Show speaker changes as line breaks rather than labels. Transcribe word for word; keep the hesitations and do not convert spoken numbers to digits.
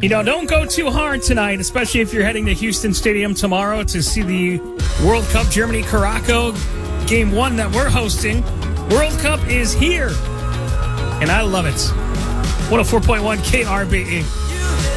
You know, don't go too hard tonight, especially if you're heading to Houston Stadium tomorrow to see the World Cup Germany Caraco game one that we're hosting. World Cup is here, and I love it. one oh four point one K R B E.